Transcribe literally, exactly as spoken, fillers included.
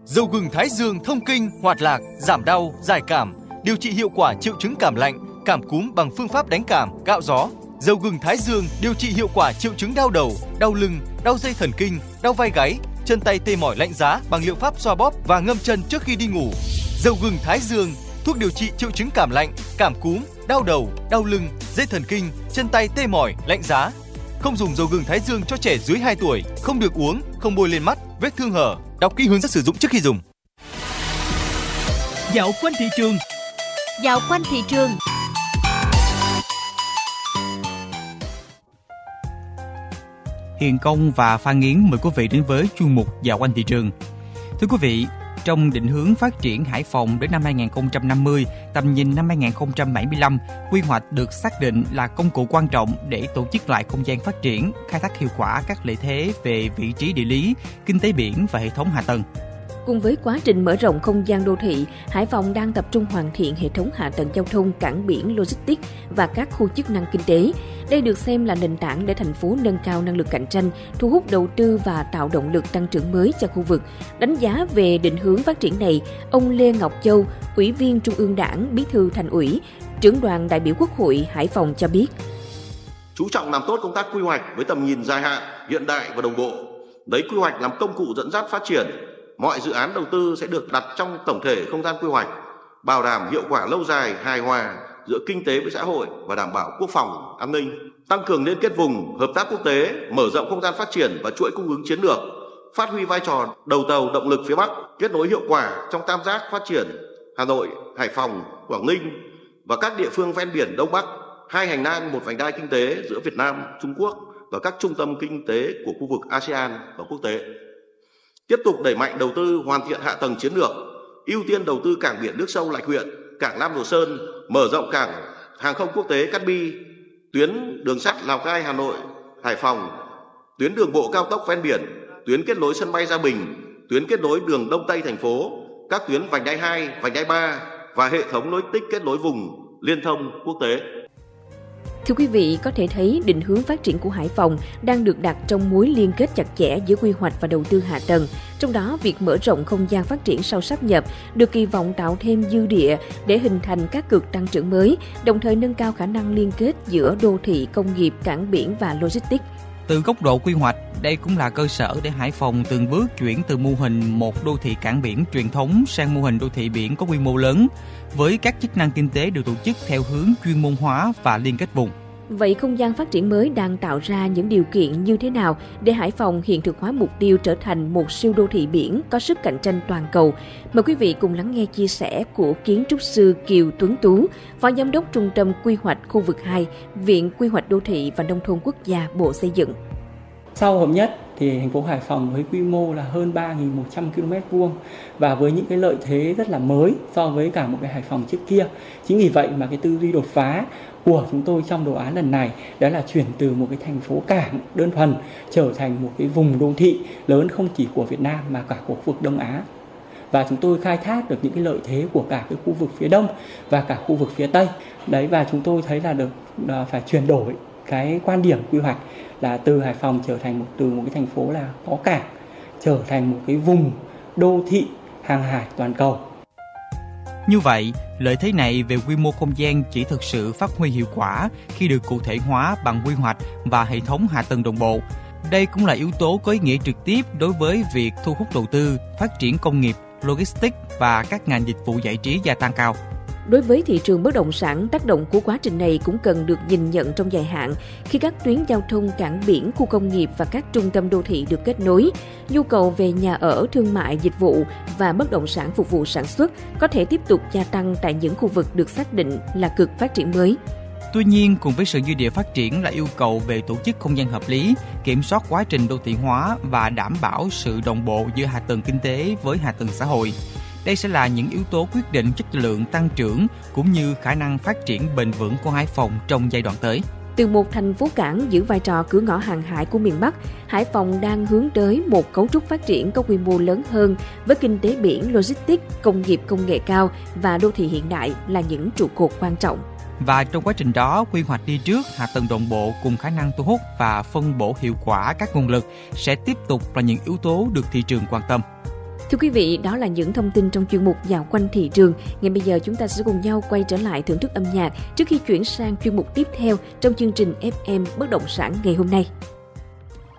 Dầu gừng Thái Dương thông kinh, hoạt lạc, giảm đau, giải cảm, điều trị hiệu quả triệu chứng cảm lạnh, cảm cúm bằng phương pháp đánh cảm, gạo gió. Dầu gừng Thái Dương điều trị hiệu quả triệu chứng đau đầu, đau lưng, đau dây thần kinh, đau vai gáy, chân tay tê mỏi lạnh giá bằng liệu pháp xoa bóp và ngâm chân trước khi đi ngủ. Dầu gừng Thái Dương, thuốc điều trị triệu chứng cảm lạnh, cảm cúm, đau đầu, đau lưng, dây thần kinh, chân tay tê mỏi, lạnh giá. Không dùng dầu gừng Thái Dương cho trẻ dưới hai tuổi, không được uống, không bôi lên mắt, vết thương hở. Đọc kỹ hướng dẫn sử dụng trước khi dùng. Dạo quanh thị trường. Dạo quanh thị trường. Hiền Công và Phan Nghiến mời quý vị đến với chuyên mục Dạo quanh thị trường. Thưa quý vị, trong định hướng phát triển Hải Phòng đến năm hai không năm mươi, tầm nhìn năm hai không bảy lăm, quy hoạch được xác định là công cụ quan trọng để tổ chức lại không gian phát triển, khai thác hiệu quả các lợi thế về vị trí địa lý, kinh tế biển và hệ thống hạ tầng. Cùng với quá trình mở rộng không gian đô thị, Hải Phòng đang tập trung hoàn thiện hệ thống hạ tầng giao thông, cảng biển, logistics và các khu chức năng kinh tế. Đây được xem là nền tảng để thành phố nâng cao năng lực cạnh tranh, thu hút đầu tư và tạo động lực tăng trưởng mới cho khu vực. Đánh giá về định hướng phát triển này, ông Lê Ngọc Châu, Ủy viên Trung ương Đảng, Bí thư Thành ủy, Trưởng đoàn đại biểu Quốc hội Hải Phòng cho biết. Chú trọng làm tốt công tác quy hoạch với tầm nhìn dài hạn, hiện đại và đồng bộ. Lấy quy hoạch làm công cụ dẫn dắt phát triển. Mọi dự án đầu tư sẽ được đặt trong tổng thể không gian quy hoạch, bảo đảm hiệu quả lâu dài, hài hòa giữa kinh tế với xã hội và đảm bảo quốc phòng, an ninh, tăng cường liên kết vùng, hợp tác quốc tế, mở rộng không gian phát triển và chuỗi cung ứng chiến lược, phát huy vai trò đầu tàu động lực phía Bắc, kết nối hiệu quả trong tam giác phát triển Hà Nội, Hải Phòng, Quảng Ninh và các địa phương ven biển Đông Bắc, hai hành lang một vành đai kinh tế giữa Việt Nam, Trung Quốc và các trung tâm kinh tế của khu vực a sê an và quốc tế. Tiếp tục đẩy mạnh đầu tư hoàn thiện hạ tầng chiến lược, ưu tiên đầu tư cảng biển nước sâu Lạch Huyện, cảng Nam Đồ Sơn, mở rộng cảng hàng không quốc tế Cát Bi, tuyến đường sắt Lào Cai Hà Nội, Hải Phòng, tuyến đường bộ cao tốc ven biển, tuyến kết nối sân bay Gia Bình, tuyến kết nối đường Đông Tây thành phố, các tuyến vành đai hai, vành đai ba và hệ thống nối tích kết nối vùng liên thông quốc tế. Thưa quý vị, có thể thấy định hướng phát triển của Hải Phòng đang được đặt trong mối liên kết chặt chẽ giữa quy hoạch và đầu tư hạ tầng. Trong đó, việc mở rộng không gian phát triển sau sáp nhập được kỳ vọng tạo thêm dư địa để hình thành các cực tăng trưởng mới, đồng thời nâng cao khả năng liên kết giữa đô thị, công nghiệp, cảng biển và logistics. Từ góc độ quy hoạch, đây cũng là cơ sở để Hải Phòng từng bước chuyển từ mô hình một đô thị cảng biển truyền thống sang mô hình đô thị biển có quy mô lớn, với các chức năng kinh tế được tổ chức theo hướng chuyên môn hóa và liên kết vùng. Vậy không gian phát triển mới đang tạo ra những điều kiện như thế nào để Hải Phòng hiện thực hóa mục tiêu trở thành một siêu đô thị biển có sức cạnh tranh toàn cầu? Mời quý vị cùng lắng nghe chia sẻ của kiến trúc sư Kiều Tuấn Tú, Phó Giám đốc Trung tâm Quy hoạch khu vực hai, Viện Quy hoạch Đô thị và Nông thôn Quốc gia, Bộ Xây dựng. Sau hợp nhất thì thành phố Hải Phòng với quy mô là hơn ba nghìn một trăm ki lô mét vuông và với những cái lợi thế rất là mới so với cả một cái Hải Phòng trước kia. Chính vì vậy mà cái tư duy đột phá của chúng tôi trong đồ án lần này đó là chuyển từ một cái thành phố cảng đơn thuần trở thành một cái vùng đô thị lớn không chỉ của Việt Nam mà cả của khu vực Đông Á. Và chúng tôi khai thác được những cái lợi thế của cả cái khu vực phía Đông và cả khu vực phía Tây. Đấy, và chúng tôi thấy là được là phải chuyển đổi cái quan điểm quy hoạch là từ Hải Phòng trở thành một từ một cái thành phố là có cảng trở thành một cái vùng đô thị hàng hải toàn cầu. Như vậy, lợi thế này về quy mô không gian chỉ thực sự phát huy hiệu quả khi được cụ thể hóa bằng quy hoạch và hệ thống hạ tầng đồng bộ. Đây cũng là yếu tố có ý nghĩa trực tiếp đối với việc thu hút đầu tư, phát triển công nghiệp, logistics và các ngành dịch vụ giải trí gia tăng cao. Đối với thị trường bất động sản, tác động của quá trình này cũng cần được nhìn nhận trong dài hạn. Khi các tuyến giao thông, cảng biển, khu công nghiệp và các trung tâm đô thị được kết nối, nhu cầu về nhà ở, thương mại, dịch vụ và bất động sản phục vụ sản xuất có thể tiếp tục gia tăng tại những khu vực được xác định là cực phát triển mới. Tuy nhiên, cùng với sự dư địa phát triển là yêu cầu về tổ chức không gian hợp lý, kiểm soát quá trình đô thị hóa và đảm bảo sự đồng bộ giữa hạ tầng kinh tế với hạ tầng xã hội. Đây sẽ là những yếu tố quyết định chất lượng tăng trưởng cũng như khả năng phát triển bền vững của Hải Phòng trong giai đoạn tới. Từ một thành phố cảng giữ vai trò cửa ngõ hàng hải của miền Bắc, Hải Phòng đang hướng tới một cấu trúc phát triển có quy mô lớn hơn với kinh tế biển, logistics, công nghiệp công nghệ cao và đô thị hiện đại là những trụ cột quan trọng. Và trong quá trình đó, quy hoạch đi trước, hạ tầng đồng bộ cùng khả năng thu hút và phân bổ hiệu quả các nguồn lực sẽ tiếp tục là những yếu tố được thị trường quan tâm. Thưa Thưa quý vị, đó là những thông tin trong chuyên mục Dạo quanh thị trường. Ngay bây giờ chúng ta sẽ cùng nhau quay trở lại thưởng thức âm nhạc trước khi chuyển sang chuyên mục tiếp theo trong chương trình ép em Bất động sản ngày hôm nay.